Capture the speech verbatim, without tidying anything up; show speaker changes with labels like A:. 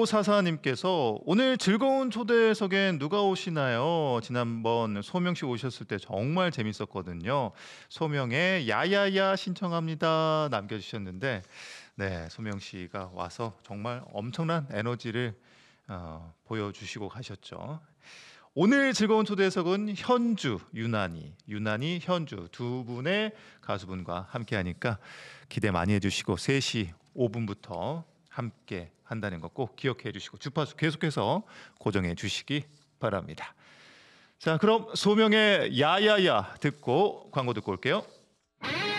A: 오사사님께서 오늘 즐거운 초대석엔 누가 오시나요? 지난번 소명 씨 오셨을 때 정말 재밌었거든요. 소명의 야야야 신청합니다 남겨주셨는데, 네, 소명 씨가 와서 정말 엄청난 에너지를 어, 보여주시고 가셨죠. 오늘 즐거운 초대석은 현주, 유난히, 유난히, 현주 두 분의 가수분과 함께하니까 기대 많이 해주시고 세 시 오 분부터 함께 한다는 거 꼭 기억해 주시고 주파수 계속해서 고정해 주시기 바랍니다. 자, 그럼 소명의 야야야 듣고 광고 듣고 올게요.